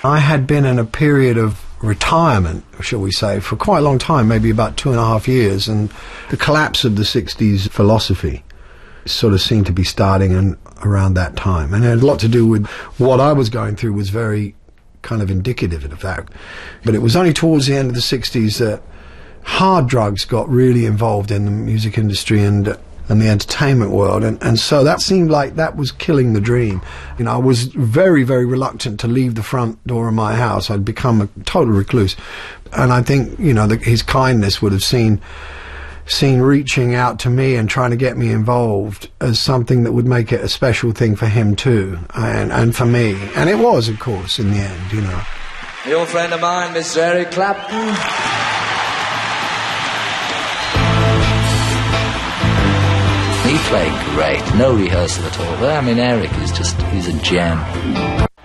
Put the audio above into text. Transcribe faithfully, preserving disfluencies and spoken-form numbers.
I had been in a period of retirement, shall we say, for quite a long time, maybe about two and a half years, and the collapse of the sixties philosophy sort of seemed to be starting in, around that time. And it had a lot to do with what I was going through was very kind of indicative of that. But it was only towards the end of the sixties that hard drugs got really involved in the music industry and and the entertainment world, and, and so that seemed like that was killing the dream. You know, I was very, very reluctant to leave the front door of my house. I'd become a total recluse. And I think, you know, the, his kindness would have seen seen reaching out to me and trying to get me involved as something that would make it a special thing for him too, and, and for me. And it was, of course, in the end, you know. Your friend of mine, Mister Eric Clapton. He played great, no rehearsal at all. I mean, Eric is just, he's a gem.